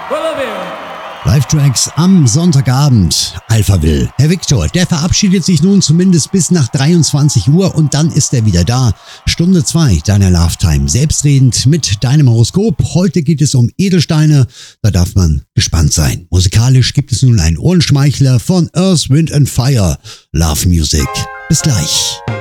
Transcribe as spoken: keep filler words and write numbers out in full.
Live-Tracks am Sonntagabend. Alphaville. Herr Viktor, der verabschiedet sich nun zumindest bis nach dreiundzwanzig Uhr und dann ist er wieder da. Stunde zwei deiner Love-Time. Selbstredend mit deinem Horoskop. Heute geht es um Edelsteine. Da darf man gespannt sein. Musikalisch gibt es nun einen Ohrenschmeichler von Earth, Wind and Fire. Love Music. Bis gleich.